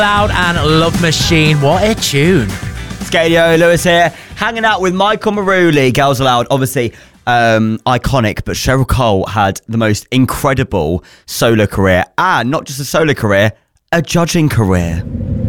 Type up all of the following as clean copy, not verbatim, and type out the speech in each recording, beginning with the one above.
Loud and Love Machine. What a tune. Scadio Lewis here, hanging out with Michael Maruli. Girls Aloud, obviously iconic, but Cheryl Cole had the most incredible solo career, and not just a solo career, a judging career.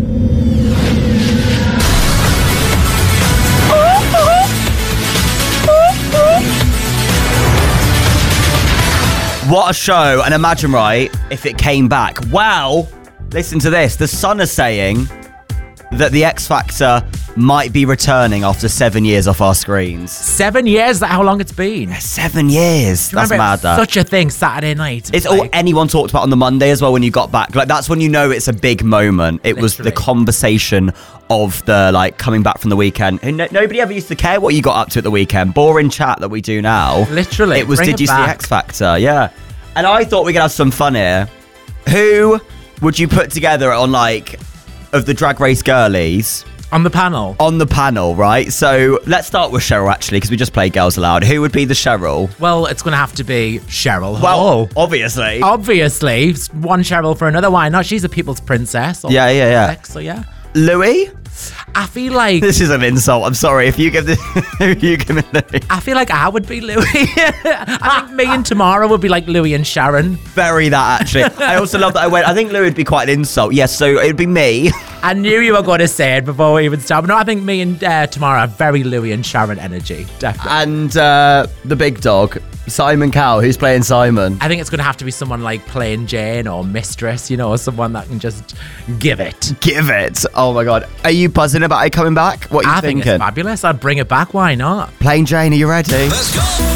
What a show. And imagine, right, if it came back. Well, listen to this. The Sun is saying that the X Factor might be returning after 7 years off our screens. 7 years? Is that how long it's been? 7 years. That's mad, that. Such a thing, Saturday night. It's all anyone talked about on the Monday as well when you got back. Like, that's when you know it's a big moment. It was the conversation of the, like, coming back from the weekend. And nobody ever used to care what you got up to at the weekend. Boring chat that we do now. Literally. It was, did you see X Factor? Yeah. And I thought we could have some fun here. Who would you put together on, like, of the Drag Race girlies? On the panel? On the panel, right? So let's start with Cheryl, actually, because we just played Girls Aloud. Who would be the Cheryl? Well, it's going to have to be Cheryl Well, Hall. obviously. Obviously. One Cheryl for another. Why not? She's a people's princess. Yeah. So, yeah. Louis? I feel like... This is an insult. I'm sorry. If you give this... you give me Louis. I feel like I would be Louis. I think me and Tamara would be like Louis and Sharon. Very that, actually. I also love that I think Louis would be quite an insult. Yes, so it'd be me. I knew you were going to say it before we even started. No, I think me and Tamara have very Louis and Sharon energy. Definitely. And the big dog, Simon Cowell. Who's playing Simon? I think it's going to have to be someone like Plain Jane or Mistress, you know, someone that can just give it. Give it. Oh, my God. Are you buzzing about it coming back? What are you thinking? I think it's fabulous. I'd bring it back. Why not? Plain Jane, are you ready? Let's go.